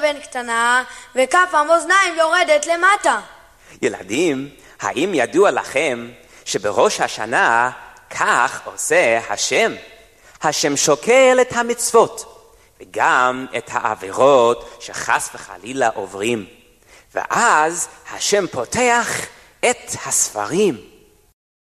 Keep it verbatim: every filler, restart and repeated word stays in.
אבן קטנה וכף המאזניים יורדת למטה. ילדים, האם ידוע לכם שבראש השנה כך עושה השם? השם שוקל את המצוות וגם את העבירות שחס וחלילה עוברים. ואז השם פותח את הספרים